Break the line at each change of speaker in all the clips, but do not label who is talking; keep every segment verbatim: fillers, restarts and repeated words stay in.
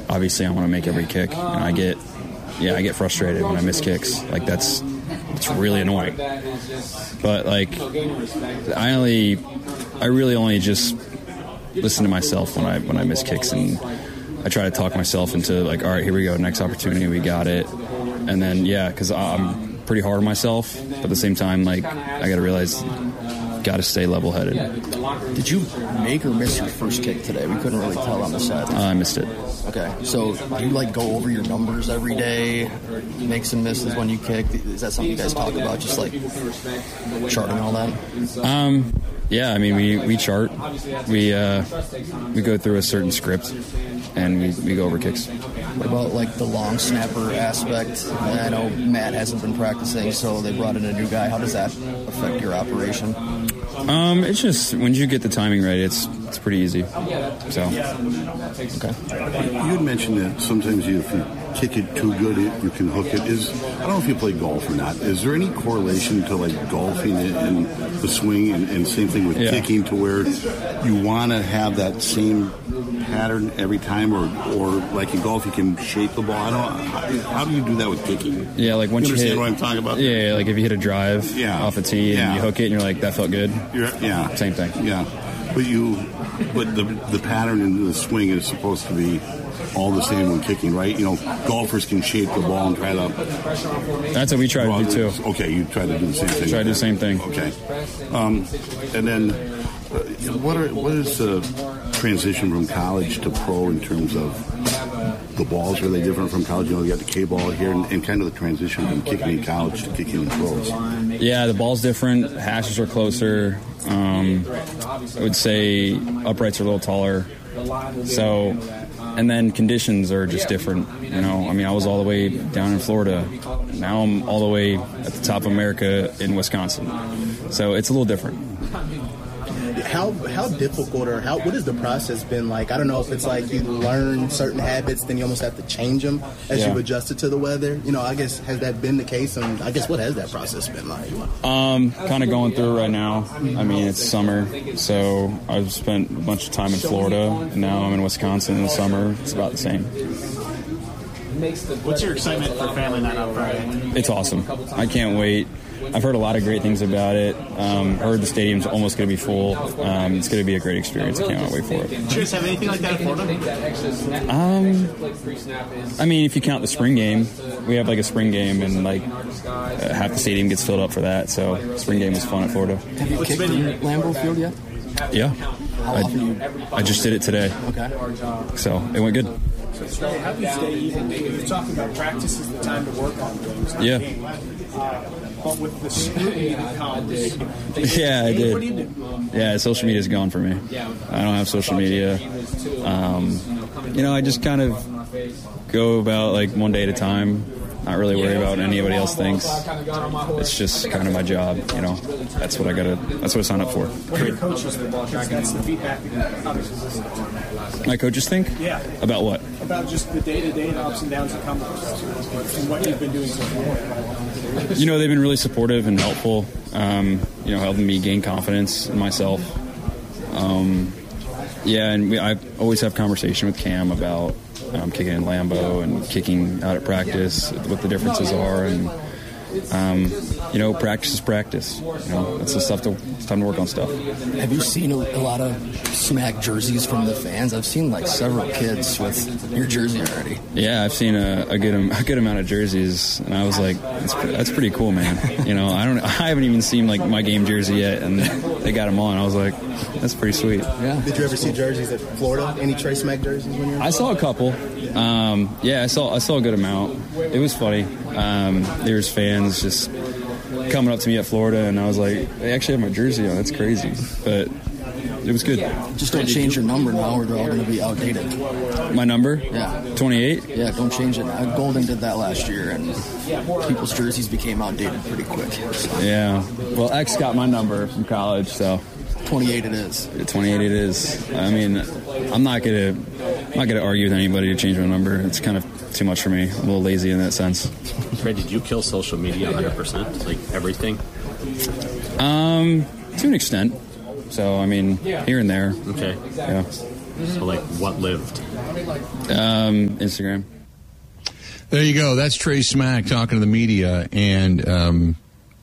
obviously I want to make every kick, and I get, yeah, I get frustrated when I miss kicks. Like that's, it's really annoying. But like, I only, I really only just listen to myself when I when I miss kicks, and I try to talk myself into like, all right, here we go, next opportunity, we got it, and then yeah, because I'm pretty hard on myself, but at the same time, like I got to realize. Got to stay level-headed.
Did you make or miss your first kick today? We couldn't really tell on the side.
Uh, I missed it.
Okay, so do you like go over your numbers every day, make some misses when you kick? Is that something you guys talk about, just like charting all that?
Um, yeah, I mean, we, we chart. We uh, we go through a certain script, and we, we go over kicks.
What about like the long snapper aspect? I know Matt hasn't been practicing, so they brought in a new guy. How does that affect your operation?
Um, it's just when you get the timing right, it's it's pretty easy. So,
okay.
You had mentioned that sometimes you, if you kick it too good, it, you can hook it. Is I don't know if you play golf or not. Is there any correlation to like golfing and the swing, and, and same thing with
yeah.
kicking, to where you want to have that same pattern every time, or or like in golf you can shape the ball? I don't. How, how do you do that with kicking?
Yeah, like once
you
you,
understand
hit,
what I'm talking about.
Yeah, like if you hit a drive
yeah.
off a tee and
yeah.
you hook it and you're like, that felt good.
You're, yeah,
same thing.
Yeah, but you, but the the pattern in the swing is supposed to be all the same when kicking, right? You know, golfers can shape the ball and try to.
That's what we try to do too.
Okay, you try to do the same thing.
Try to do the same thing.
Okay, um, and then uh, what are what is the transition from college to pro in terms of the balls? Really different from college. You know, you got the K ball here, and, and kind of the transition from kicking in college to kicking in pros.
Yeah, the ball's different. Hashes are closer. Um, I would say uprights are a little taller. So, and then conditions are just different. You know, I mean, I was all the way down in Florida. Now I'm all the way at the top of America in Wisconsin. So it's a little different.
How how difficult or how what has the process been like? I don't know if it's like you learn certain habits, then you almost have to change them as
yeah.
you adjust it to the weather. You know, I guess has that been the case? And I guess what has that process been like?
Um, kind of going through it right now. I mean, it's summer, so I've spent a bunch of time in Florida, and now I'm in Wisconsin in the summer. It's about the same.
What's your excitement for Family Night on Friday?
It's awesome. I can't wait. I've heard a lot of great things about it. Um, heard the stadium's almost going to be full. Um, it's going to be a great experience. I can't wait for it.
Do you guys have anything like that in Florida?
Um, I mean, if you count the spring game, we have like a spring game, and like uh, half the stadium gets filled up for that. So spring game was fun at Florida.
Have you kicked in Lambeau Field yet?
Yeah.
How
I,
often you?
I just did it today.
Okay.
So it went good.
So how do you stay even? You're talking about practice is the time to work on things.
Yeah.
Uh, but with the scrutiny that comes,
yeah, I did.
What do you do?
Yeah, social media's gone for me. I don't have social media. Um, you know, I just kind of go about like one day at a time. Not really worry about what anybody else thinks. It's just kind of my job, you know. That's what I gotta. That's what I signed up for.
What do your coaches think? Because that's the feedback that others listen to.
My coaches think?
Yeah.
About what?
About just the day-to-day and ups and downs that come with and what you've been doing so far.
You know, they've been really supportive and helpful. Um, you know, helping me gain confidence in myself. Um, yeah, and we, I always have conversation with Cam about. Um, kicking in Lambeau and kicking out at practice, what the differences are, and um, you know, practice is practice. You know, that's the stuff to it's time to work on stuff.
Have you seen a, a lot of Smack jerseys from the fans? I've seen like several kids with your jersey already.
Yeah, I've seen a, a good a good amount of jerseys, and I was like, that's, that's pretty cool, man. You know, I don't, I haven't even seen like my game jersey yet, and they got them on. I was like, that's pretty sweet.
Yeah. Did you ever see jerseys at Florida? Any Trey Smack jerseys when you were?
I saw a couple. Um, yeah, I saw I saw a good amount. It was funny. Um, there was fans just coming up to me at Florida, and I was like, they actually have my jersey on. That's crazy, but it was good.
Just don't change your number now, or they're all going to be outdated.
My number?
Yeah.
twenty-eight?
Yeah, don't change it. Uh, Golden did that last year, and people's jerseys became outdated pretty quick. So.
Yeah. Well, X got my number from college, so.
twenty-eight it is.
twenty-eight it is. I mean, I'm not gonna, I'm not gonna argue with anybody to change my number. It's kind of too much for me. I'm a little lazy in that sense.
Trey, did you kill social media one hundred percent? Like everything?
Um, to an extent. So I mean, here and there.
Okay.
Yeah.
So, like, what lived?
Um, Instagram.
There you go. That's Trey Smack talking to the media, and um,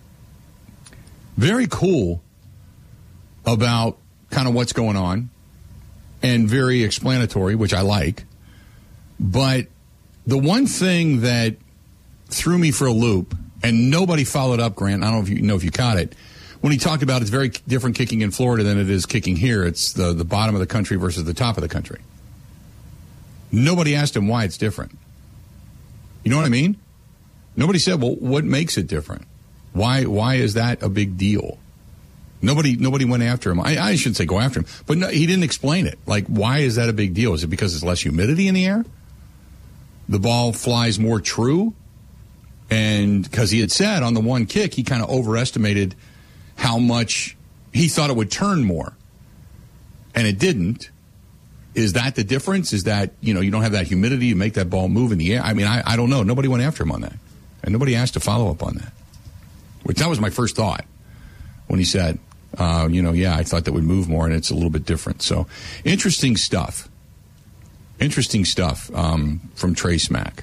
very cool about kind of what's going on, and very explanatory, which I like. But the one thing that threw me for a loop, and nobody followed up, Grant, I don't know if you know if you caught it, when he talked about it's very different kicking in Florida than it is kicking here. It's the, the bottom of the country versus the top of the country. Nobody asked him why it's different. You know what I mean? Nobody said, well, what makes it different? Why why is that a big deal? Nobody nobody went after him. I, I shouldn't say go after him, but no, he didn't explain it. Like, why is that a big deal? Is it because there's less humidity in the air? The ball flies more true? And because he had said on the one kick, he kind of overestimated how much he thought it would turn more. And it didn't. Is that the difference? Is that, you know, you don't have that humidity, you make that ball move in the air? I mean, I, I don't know. Nobody went after him on that. And nobody asked to follow up on that. Which, that was my first thought when he said, uh, you know, yeah, I thought that would move more and it's a little bit different. So, interesting stuff. Interesting stuff um, from Trey Smack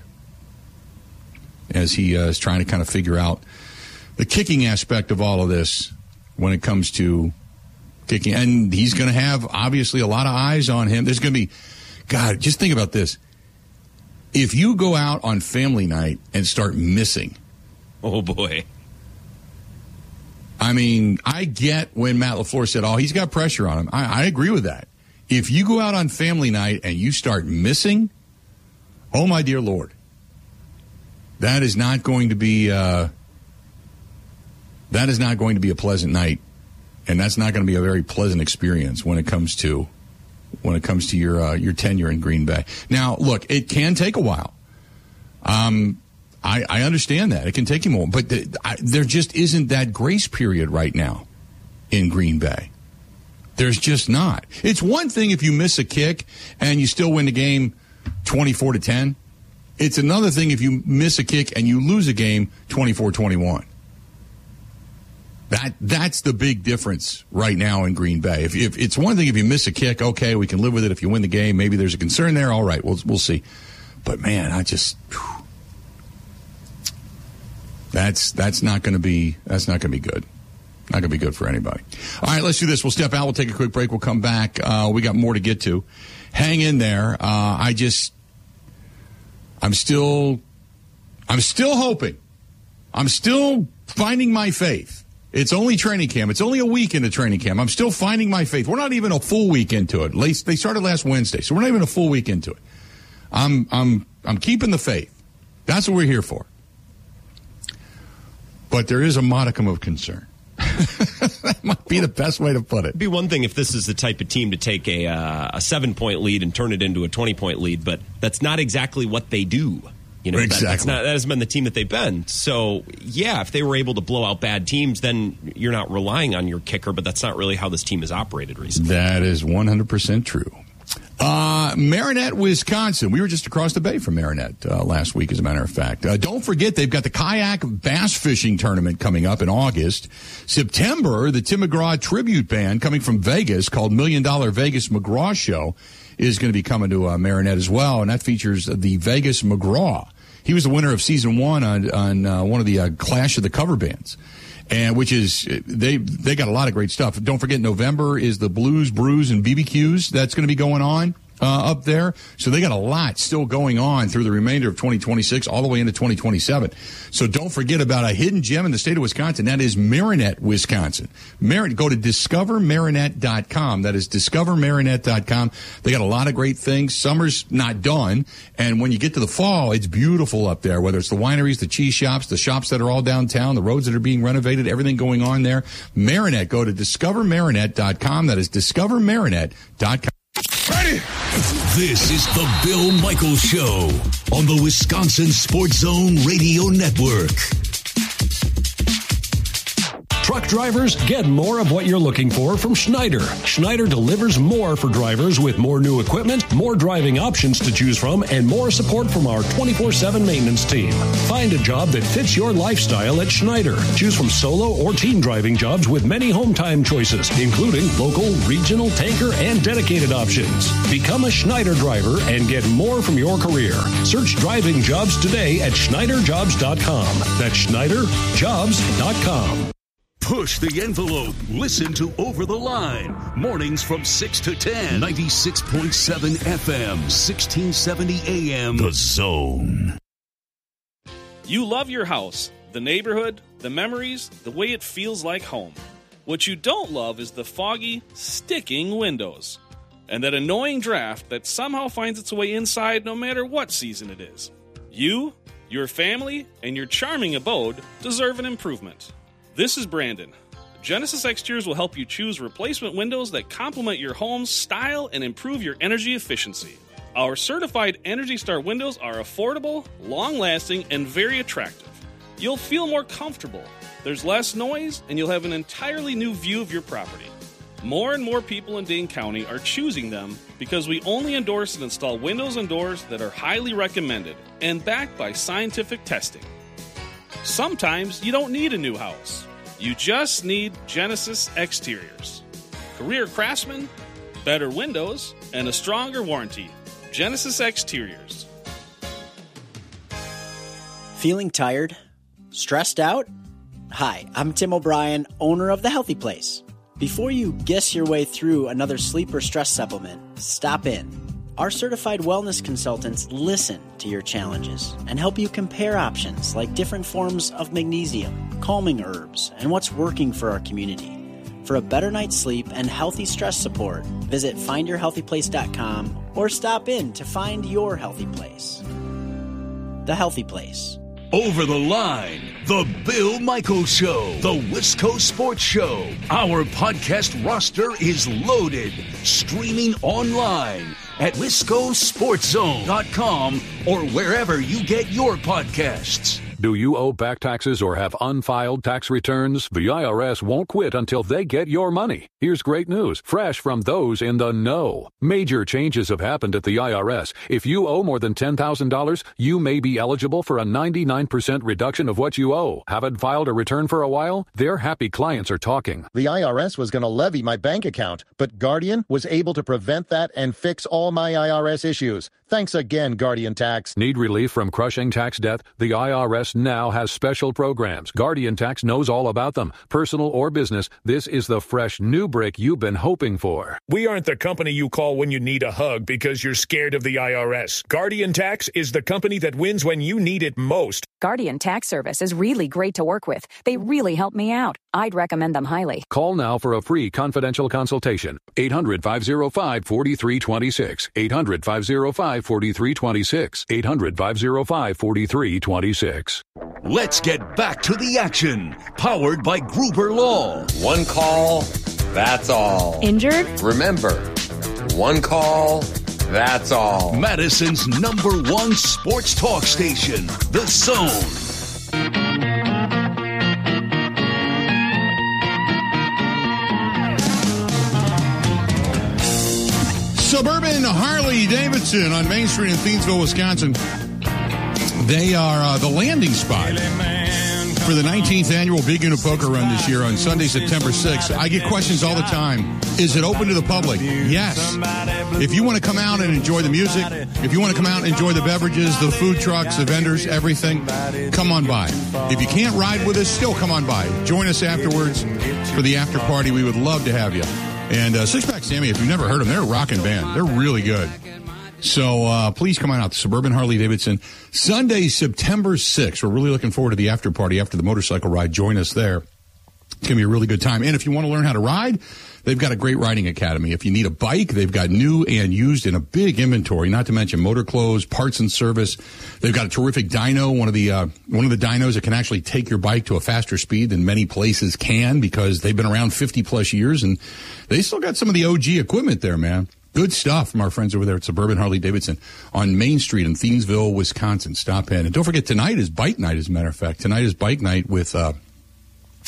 as he uh, is trying to kind of figure out the kicking aspect of all of this when it comes to kicking. And he's going to have, obviously, a lot of eyes on him. There's going to be, God, just think about this. If you go out on family night and start missing.
Oh, boy.
I mean, I get when Matt LaFleur said, oh, he's got pressure on him. I, I agree with that. If you go out on family night and you start missing, oh, my dear Lord, that is not going to be, uh, that is not going to be a pleasant night. And that's not going to be a very pleasant experience when it comes to when it comes to your uh, your tenure in Green Bay. Now, look, it can take a while. Um, I, I understand that. It can take you more. But the, I, there just isn't that grace period right now in Green Bay. There's just not. It's one thing if you miss a kick and you still win the game twenty-four to ten. It's another thing if you miss a kick and you lose a game twenty-four twenty-one. That that's the big difference right now in Green Bay. If, if it's one thing if you miss a kick, okay, we can live with it. If you win the game, maybe there's a concern there. All right, we'll we'll see. But man, I just whew, that's that's not going to be that's not going to be good. Not going to be good for anybody. All right, let's do this. We'll step out. We'll take a quick break. We'll come back. Uh, we got more to get to. Hang in there. Uh, I just I'm still I'm still hoping. I'm still finding my faith. It's only training camp. It's only a week into training camp. I'm still finding my faith. We're not even a full week into it. They started last Wednesday, so we're not even a full week into it. I'm I'm I'm keeping the faith. That's what we're here for. But there is a modicum of concern. That might be the best way to put it.
It'd be one thing if this is the type of team to take a uh, a seven-point lead and turn it into a twenty-point lead, but that's not exactly what they do. You know,
exactly.
that, that's not, that hasn't been the team that they've been. So, yeah, if they were able to blow out bad teams, then you're not relying on your kicker, but that's not really how this team has operated recently.
That is one hundred percent true. Uh, Marinette, Wisconsin. We were just across the bay from Marinette uh, last week, as a matter of fact. Uh, don't forget, they've got the kayak bass fishing tournament coming up in August. September, the Tim McGraw tribute band coming from Vegas called Million Dollar Vegas McGraw Show is going to be coming to uh, Marinette as well, and that features the Vegas McGraw. He was the winner of season one on on uh, one of the uh, Clash of the cover bands, and which is they they got a lot of great stuff. Don't forget, November is the Blues, Brews, and B B Qs that's going to be going on uh, up there. So they got a lot still going on through the remainder of twenty twenty-six, all the way into twenty twenty-seven. So don't forget about a hidden gem in the state of Wisconsin. That is Marinette, Wisconsin. Marinette, go to discover marinette dot com. That is discover marinette dot com. They got a lot of great things. Summer's not done. And when you get to the fall, it's beautiful up there, whether it's the wineries, the cheese shops, the shops that are all downtown, the roads that are being renovated, everything going on there. Marinette, go to discover marinette dot com. That is discover marinette dot com.
Ready? This is the Bill Michaels Show on the Wisconsin Sports Zone Radio Network.
Truck drivers, get more of what you're looking for from Schneider. Schneider delivers more for drivers with more new equipment, more driving options to choose from, and more support from our twenty-four seven maintenance team. Find a job that fits your lifestyle at Schneider. Choose from solo or team driving jobs with many home time choices, including local, regional, tanker, and dedicated options. Become a Schneider driver and get more from your career. Search driving jobs today at Schneider Jobs dot com. That's Schneider Jobs dot com.
Push the envelope. Listen to Over the Line. Mornings from six to ten. ninety-six point seven F M, sixteen seventy A M. The Zone.
You love your house, the neighborhood, the memories, the way it feels like home. What you don't love is the foggy, sticking windows. And that annoying draft that somehow finds its way inside no matter what season it is. You, your family, and your charming abode deserve an improvement. This is Brandon. Genesis Exteriors will help you choose replacement windows that complement your home's style and improve your energy efficiency. Our certified Energy Star windows are affordable, long-lasting, and very attractive. You'll feel more comfortable. There's less noise, and you'll have an entirely new view of your property. More and more people in Dane County are choosing them because we only endorse and install windows and doors that are highly recommended and backed by scientific testing. Sometimes you don't need a new house. You just need Genesis Exteriors. Career craftsmen, better windows, and a stronger warranty. Genesis Exteriors.
Feeling tired? Stressed out? Hi, I'm Tim O'Brien, owner of The Healthy Place. Before you guess your way through another sleep or stress supplement, stop in. Our certified wellness consultants listen to your challenges and help you compare options like different forms of magnesium, calming herbs, and what's working for our community. For a better night's sleep and healthy stress support, visit find your healthy place dot com or stop in to find your healthy place. The Healthy Place.
Over the Line, The Bill Michaels Show, The Wisco Sports Show. Our podcast roster is loaded, streaming online at wisco sports zone dot com or wherever you get your podcasts.
Do you owe back taxes or have unfiled tax returns? The I R S won't quit until they get your money. Here's great news, fresh from those in the know. Major changes have happened at the I R S. If you owe more than ten thousand dollars, you may be eligible for a ninety-nine percent reduction of what you owe. Haven't filed a return for a while? Their happy clients are talking.
The I R S was going to levy my bank account, but Guardian was able to prevent that and fix all my I R S issues. Thanks again, Guardian Tax.
Need relief from crushing tax debt? The I R S now has special programs. Guardian Tax knows all about them. Personal or business, this is the fresh new brick you've been hoping for.
We aren't the company you call when you need a hug because you're scared of the I R S. Guardian Tax is the company that wins when you need it most.
Guardian Tax Service is really great to work with. They really help me out. I'd recommend them highly.
Call now for a free confidential consultation. eight hundred, five oh five, four three two six. eight hundred, five oh five, four three two six. eight hundred, five oh five, four three two six.
Let's get back to the action. Powered by Gruber Law.
One call, that's all.
Injured?
Remember, one call, that's all.
Madison's number one sports talk station, The Zone.
Suburban Harley Davidson on Main Street in Thiensville, Wisconsin. They are uh, the landing spot for the nineteenth annual Big Unit Poker Run this year on Sunday, September sixth. I get questions all the time. Is it open to the public? Yes. If you want to come out and enjoy the music, if you want to come out and enjoy the beverages, the food trucks, the vendors, everything, come on by. If you can't ride with us, still come on by. Join us afterwards for the after party. We would love to have you. And uh, Six Pack Sammy, if you've never heard them, they're a rockin' band. They're really good. So uh, please come on out to Suburban Harley Davidson. Sunday, September sixth. We're really looking forward to the after party after the motorcycle ride. Join us there. It's going to be a really good time. And if you want to learn how to ride, they've got a great riding academy. If you need a bike, they've got new and used in a big inventory, not to mention motor clothes, parts and service. They've got a terrific dyno, one of the uh, one of the dynos that can actually take your bike to a faster speed than many places can because they've been around fifty plus years, and they still got some of the O G equipment there, man. Good stuff from our friends over there at Suburban Harley Davidson on Main Street in Thiensville, Wisconsin. Stop in. And don't forget, tonight is bike night, as a matter of fact. Tonight is bike night with uh,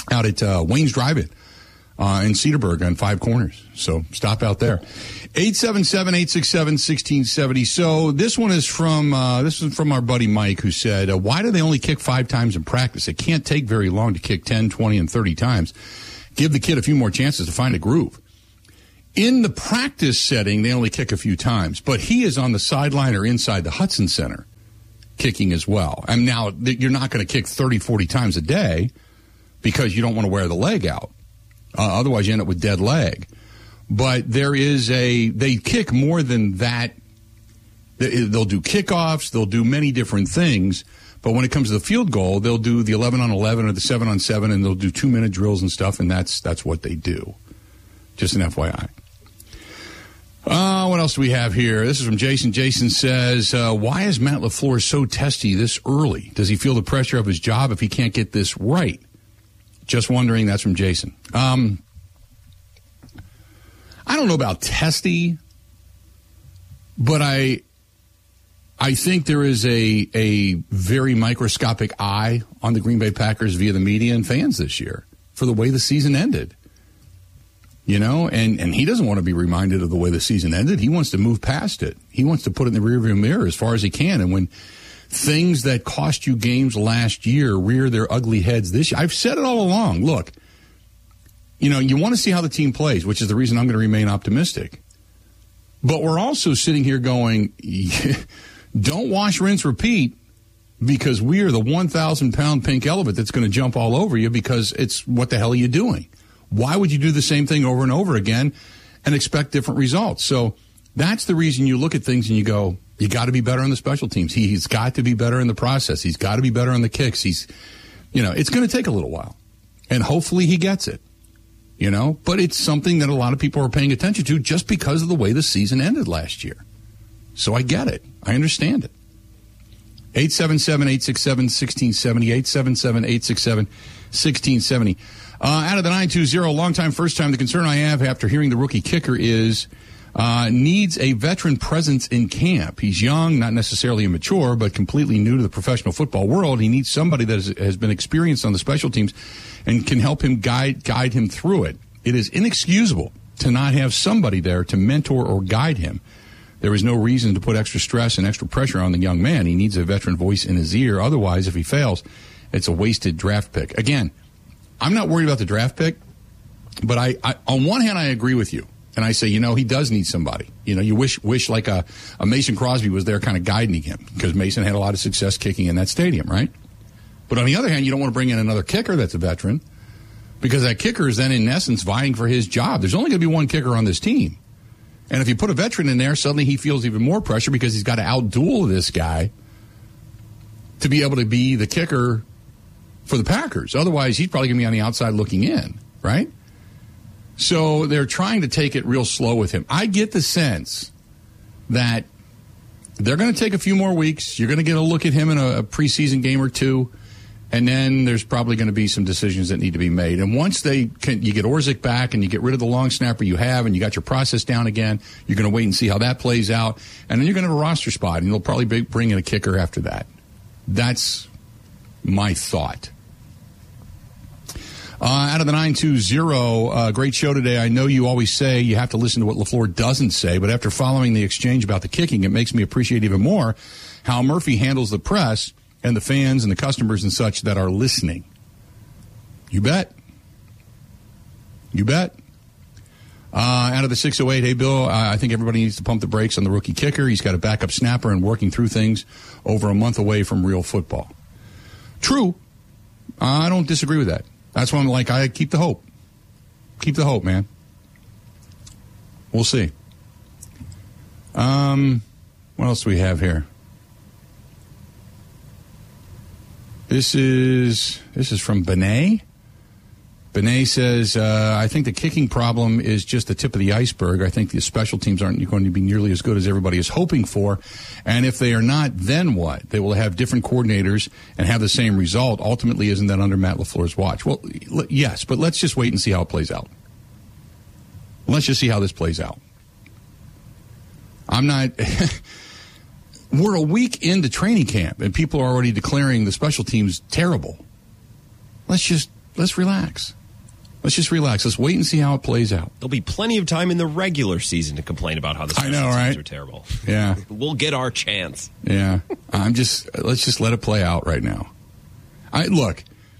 out at uh, Wayne's Drive-In uh, in Cedarburg on Five Corners. So stop out there. eight seven seven, eight six seven, one six seven zero. So this one is from uh, this is from our buddy Mike, who said, uh, why do they only kick five times in practice? It can't take very long to kick ten, twenty, and thirty times. Give the kid a few more chances to find a groove. In the practice setting, they only kick a few times, but he is on the sideline or inside the Hudson Center kicking as well. And now you're not going to kick thirty, forty times a day because you don't want to wear the leg out. Uh, otherwise, you end up with dead leg. But there is a, they kick more than that. They'll do kickoffs, they'll do many different things. But when it comes to the field goal, they'll do the eleven on eleven or the seven on seven, and they'll do two-minute drills and stuff, and that's that's what they do. Just an F Y I. Uh, what else do we have here? This is from Jason. Jason says, uh, why is Matt LaFleur so testy this early? Does he feel the pressure of his job if he can't get this right? Just wondering. That's from Jason. Um, I don't know about testy, but I I think there is a a very microscopic eye on the Green Bay Packers via the media and fans this year for the way the season ended. You know, and, and he doesn't want to be reminded of the way the season ended. He wants to move past it. He wants to put it in the rearview mirror as far as he can. And when things that cost you games last year rear their ugly heads this year, I've said it all along. Look, you know, you want to see how the team plays, which is the reason I'm going to remain optimistic. But we're also sitting here going, don't wash, rinse, repeat, because we are the one thousand pound pink elephant that's going to jump all over you because it's what the hell are you doing? Why would you do the same thing over and over again and expect different results? So that's the reason you look at things and you go, you got to be better on the special teams. He, he's got to be better in the process. He's got to be better on the kicks. He's, you know, it's going to take a little while. And hopefully he gets it, you know. But it's something that a lot of people are paying attention to just because of the way the season ended last year. So I get it. I understand it. eight seven seven, eight six seven, one six seven zero, eight seven seven, eight six seven, one six seven zero. Uh, out of the nine two zero, long time, first time, the concern I have after hearing the rookie kicker is uh, needs a veteran presence in camp. He's young, not necessarily immature, but completely new to the professional football world. He needs somebody that has, has been experienced on the special teams and can help him guide guide him through it. It is inexcusable to not have somebody there to mentor or guide him. There is no reason to put extra stress and extra pressure on the young man. He needs a veteran voice in his ear. Otherwise, if he fails, it's a wasted draft pick. Again, I'm not worried about the draft pick, but I, I, on one hand, I agree with you. And I say, you know, he does need somebody. You know, you wish wish like a, a Mason Crosby was there kind of guiding him because Mason had a lot of success kicking in that stadium, right? But on the other hand, you don't want to bring in another kicker that's a veteran because that kicker is then, in essence, vying for his job. There's only going to be one kicker on this team. And if you put a veteran in there, suddenly he feels even more pressure because he's got to outduel this guy to be able to be the kicker for the Packers. Otherwise, he's probably going to be on the outside looking in, right? So they're trying to take it real slow with him. I get the sense that they're going to take a few more weeks. You're going to get a look at him in a, a preseason game or two, and then there's probably going to be some decisions that need to be made. And once they can, you get Orzik back and you get rid of the long snapper you have and you got your process down again, you're going to wait and see how that plays out. And then you're going to have a roster spot, and you'll probably be, bring in a kicker after that. That's my thought. Uh, out of the nine two zero, uh, great show today. I know you always say you have to listen to what LaFleur doesn't say, but after following the exchange about the kicking, it makes me appreciate even more how Murphy handles the press and the fans and the customers and such that are listening. You bet. You bet. Uh, out of the six oh eight, hey, Bill, uh, I think everybody needs to pump the brakes on the rookie kicker. He's got a backup snapper and working through things over a month away from real football. True. I don't disagree with that. That's why I'm like, I keep the hope. Keep the hope, man. We'll see. Um, what else do we have here? This is this is from Benet. Benet says, uh, I think the kicking problem is just the tip of the iceberg. I think the special teams aren't going to be nearly as good as everybody is hoping for. And if they are not, then what? They will have different coordinators and have the same result. Ultimately, isn't that under Matt LaFleur's watch? Well, yes, but let's just wait and see how it plays out. Let's just see how this plays out. I'm not... We're a week into training camp, and people are already declaring the special teams terrible. Let's just let's relax. Let's just relax. Let's wait and see how it plays out.
There'll be plenty of time in the regular season to complain about how the special
I know,
teams
right?
are terrible.
Yeah.
We'll get our chance.
Yeah. I'm just, let's just let it play out right now. I look,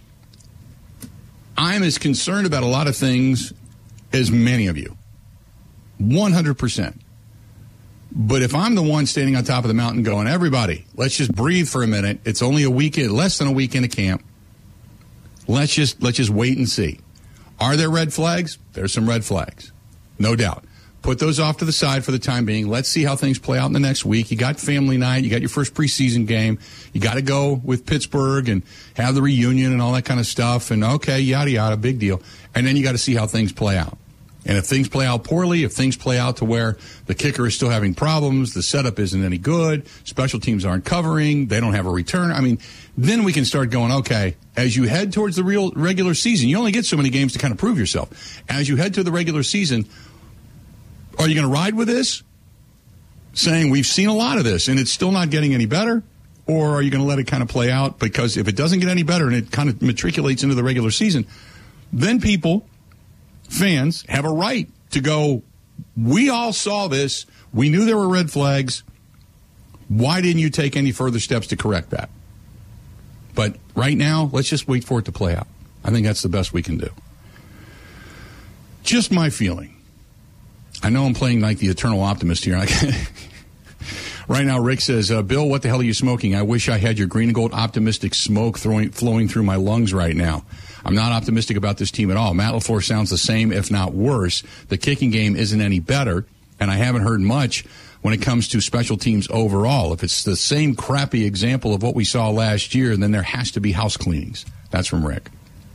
I'm as concerned about a lot of things as many of you. one hundred percent. But if I'm the one standing on top of the mountain going, everybody, let's just breathe for a minute. It's only a weekend, less than a week into camp. Let's just, let's just wait and see. Are there red flags? There's some red flags. No doubt. Put those off to the side for the time being. Let's see how things play out in the next week. You got family night. You got your first preseason game. You got to go with Pittsburgh and have the reunion and all that kind of stuff. And, okay, yada, yada, big deal. And then you got to see how things play out. And if things play out poorly, if things play out to where the kicker is still having problems, the setup isn't any good, special teams aren't covering, they don't have a return, I mean, then we can start going, okay, as you head towards the real regular season, you only get so many games to kind of prove yourself. As you head to the regular season, are you going to ride with this? Saying we've seen a lot of this and it's still not getting any better? Or are you going to let it kind of play out? Because if it doesn't get any better and it kind of matriculates into the regular season, then people... fans have a right to go, we all saw this. We knew there were red flags. Why didn't you take any further steps to correct that? But right now, let's just wait for it to play out. I think that's the best we can do. Just my feeling. I know I'm playing like the eternal optimist here. Right now, Rick says, uh, Bill, what the hell are you smoking? I wish I had your green and gold optimistic smoke throwing, flowing through my lungs right now. I'm not optimistic about this team at all. Matt LaFleur sounds the same, if not worse. The kicking game isn't any better, and I haven't heard much when it comes to special teams overall. If it's the same crappy example of what we saw last year, then there has to be house cleanings. That's from Rick.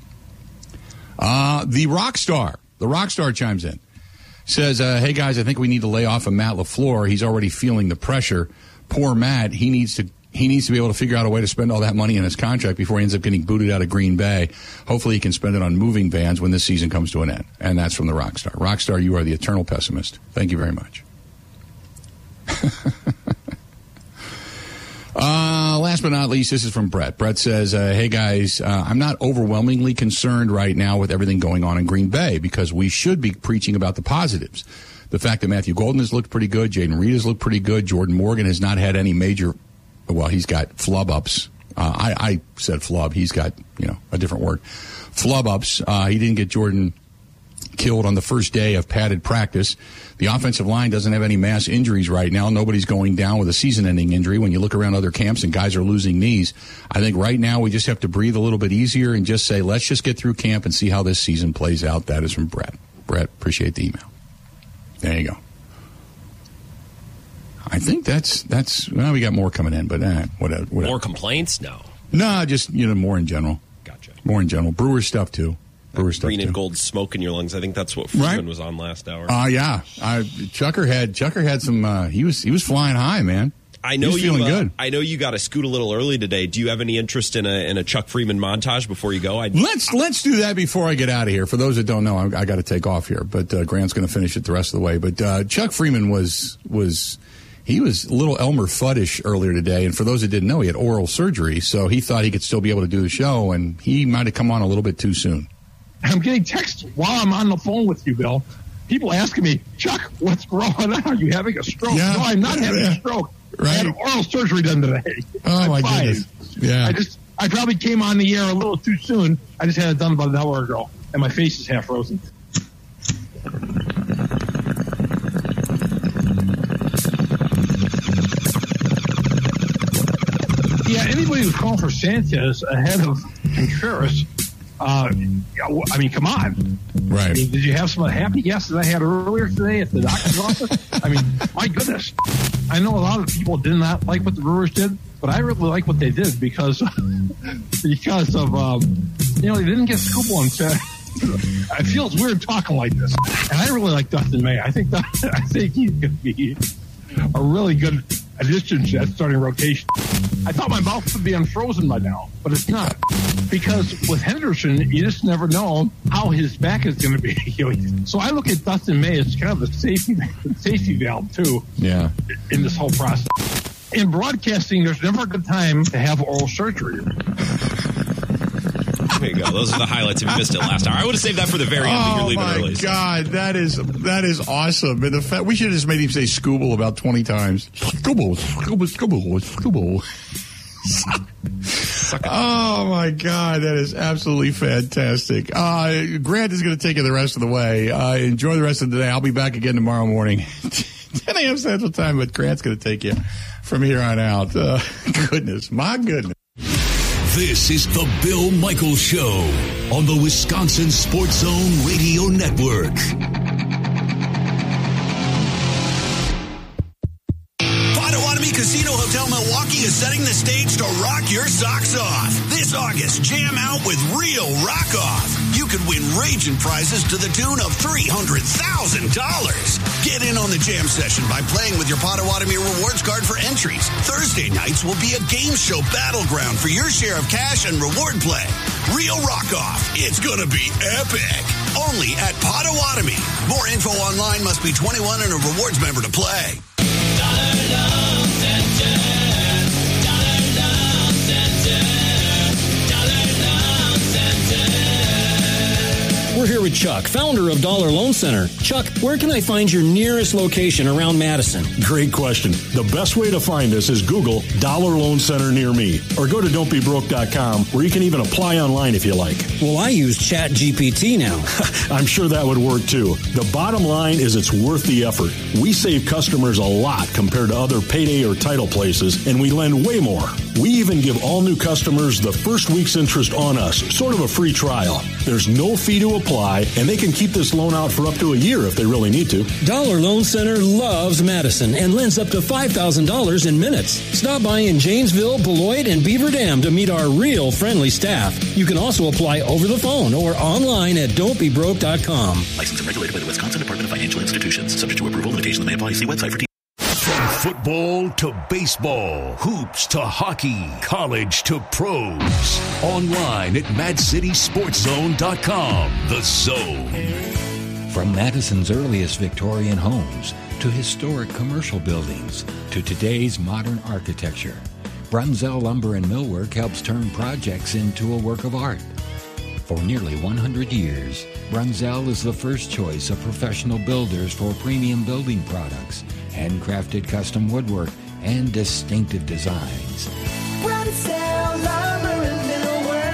Uh, the rock star, the rock star chimes in. Says, uh, hey, guys, I think we need to lay off of Matt LaFleur. He's already feeling the pressure. Poor Matt, he needs to he needs to be able to figure out a way to spend all that money in his contract before he ends up getting booted out of Green Bay. Hopefully he can spend it on moving vans when this season comes to an end. And that's from the Rockstar. Rockstar, you are the eternal pessimist. Thank you very much. Uh, last but not least, this is from Brett. Brett says, uh, hey, guys, uh, I'm not overwhelmingly concerned right now with everything going on in Green Bay because we should be preaching about the positives. The fact that Matthew Golden has looked pretty good, Jaden Reed has looked pretty good, Jordan Morgan has not had any major, well, he's got flub-ups. Uh, I, I said flub. He's got, you know, a different word. Flub-ups. Uh, he didn't get Jordan killed on the first day of padded practice. The offensive line doesn't have any mass injuries right now. Nobody's going down with a season-ending injury. When you look around other camps and guys are losing knees, I think right now we just have to breathe a little bit easier and just say, let's just get through camp and see how this season plays out. That is from Brett. Brett, appreciate the email. There you go. I think that's, that's well, we got more coming in, but eh, whatever, whatever.
More complaints? No.
No, just, you know, more in general.
Gotcha.
More in general. Brewers stuff, too. Brewers stuff,
Green
too.
and gold smoke in your lungs. I think that's what Freeman
Right.
was on last hour.
Uh, yeah. Uh, Chucker had, Chucker had some, uh, he was, he was flying high, man.
I know
he was
you.
feeling
Uh,
good.
I know you got to scoot a little early today. Do you have any interest in a in a Chuck Freeman montage before you go? I
Let's let's do that before I get out of here. For those that don't know, I, I got to take off here, but uh, Grant's going to finish it the rest of the way. But uh, Chuck Freeman was was he was a little Elmer Fudd-ish earlier today, and for those that didn't know, he had oral surgery, so he thought he could still be able to do the show, and he might have come on a little bit too soon.
I'm getting texts while I'm on the phone with you, Bill. People asking me, Chuck, what's going on? Are you having a stroke?
Yeah.
No, I'm not having a stroke.
Right.
I had oral surgery done today.
Oh,
I'm
my
fine.
goodness. Yeah.
I just, I probably came on the air a little too soon. I just had it done about an hour ago, and my face is half frozen. Yeah, anybody who's calling for Sanchez ahead of Contreras, uh, I mean, come on.
Right.
I mean, did you have some of the happy guesses I had earlier today at the doctor's office? I mean, my goodness. I know a lot of people did not like what the Brewers did, but I really like what they did because because of, um, you know, they didn't get Skubal and said, it feels weird talking like this. And I really like Dustin May. I think that, I think he could be a really good addition to that starting rotation. I thought my mouth would be unfrozen by now, but it's not. Because with Henderson, you just never know how his back is going to be. So I look at Dustin May as kind of the safety safety valve, too,
Yeah.
in this whole process. In broadcasting, there's never a good time to have oral surgery.
There you go. Those are the highlights if you missed it last hour. I would have saved that for the very end, but you're
Oh
leaving
my
early.
God, that is that is awesome. And the fact we should have just made him say Scooble about twenty times. Scooble, Scooble, Scooble, Scooble. Oh my God, that is absolutely fantastic. Uh, Grant is going to take you the rest of the way. Uh, enjoy the rest of the day. I'll be back again tomorrow morning, ten a.m. Central Time. But Grant's going to take you from here on out. Uh, goodness, my goodness.
This is the Bill Michaels Show on the Wisconsin Sports Zone Radio Network.
Potawatomi Casino Hotel Milwaukee is setting the stage to rock your socks off. This August, jam out with real rock off. You could win raging prizes to the tune of three hundred thousand dollars. Get in on the jam session by playing with your Potawatomi rewards card for entries. Thursday nights will be a game show battleground for your share of cash and reward play. Real rock off. It's gonna be epic. Only at Potawatomi. More info online. Must be twenty-one and a rewards member to play.
We're here with Chuck, founder of Dollar Loan Center. Chuck, where can I find your nearest location around Madison?
Great question. The best way to find us is Google Dollar Loan Center near me, or go to don't be broke dot com, where you can even apply online if you like.
Well, I use Chat G P T now.
I'm sure that would work too. The bottom line is it's worth the effort. We save customers a lot compared to other payday or title places, and we lend way more. We even give all new customers the first week's interest on us, sort of a free trial. There's no fee to apply, and they can keep this loan out for up to a year if they really need to.
Dollar Loan Center loves Madison and lends up to five thousand dollars in minutes. Stop by in Janesville, Beloit, and Beaver Dam to meet our real friendly staff. You can also apply over the phone or online at don't be broke dot com.
Licensed and regulated by the Wisconsin Department of Financial Institutions. Subject to approval. Limitations may apply. See website for details.
From football to baseball, hoops to hockey, college to pros. Online at mad city sports zone dot com. The Zone.
From Madison's earliest Victorian homes to historic commercial buildings to today's modern architecture, Brunzell Lumber and Millwork helps turn projects into a work of art. For nearly one hundred years, Brunzell is the first choice of professional builders for premium building products, handcrafted custom woodwork, and distinctive designs.
Brunzell Lumber and Millwork,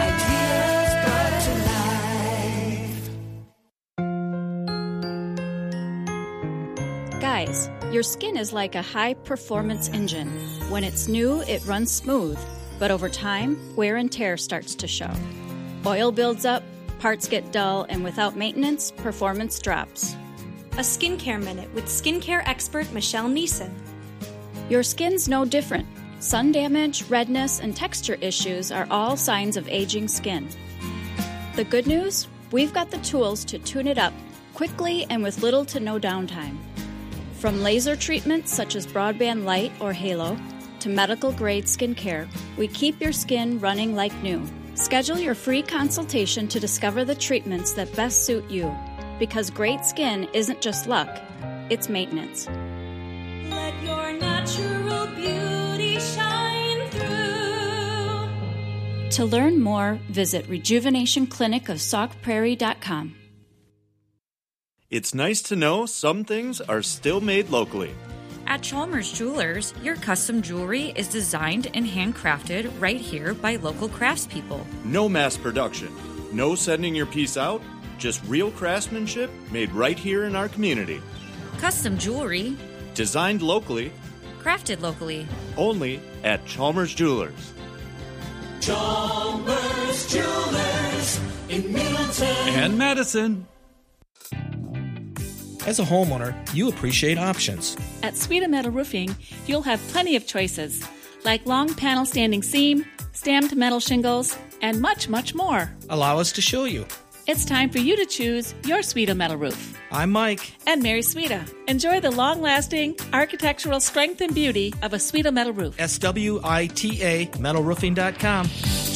ideas brought to life.
Guys, your skin is like a high-performance engine. When it's new, it runs smooth, but over time, wear and tear starts to show. Oil builds up, parts get dull, and without maintenance, performance drops.
A skincare minute with skincare expert Michelle Neeson.
Your skin's no different. Sun damage, redness, and texture issues are all signs of aging skin. The good news? We've got the tools to tune it up quickly and with little to no downtime. From laser treatments such as Broadband Light or Halo to medical-grade skincare, we keep your skin running like new. Schedule your free consultation to discover the treatments that best suit you. Because great skin isn't just luck, it's maintenance.
Let your natural beauty shine through.
To learn more, visit rejuvenation clinic of sauk prairie dot com.
It's nice to know some things are still made locally.
At Chalmers Jewelers, your custom jewelry is designed and handcrafted right here by local craftspeople.
No mass production, no sending your piece out, just real craftsmanship made right here in our community.
Custom jewelry,
designed locally,
crafted locally,
only at Chalmers Jewelers.
Chalmers Jewelers in Middleton
and Madison.
As a homeowner, you appreciate options.
At Sweeta Metal Roofing, you'll have plenty of choices, like long panel standing seam, stamped metal shingles, and much, much more.
Allow us to show you.
It's time for you to choose your Sweeta Metal Roof.
I'm Mike.
And Mary Sweeta. Enjoy the long-lasting architectural strength and beauty of a Sweeta Metal Roof.
S W I T A metal roofing dot com.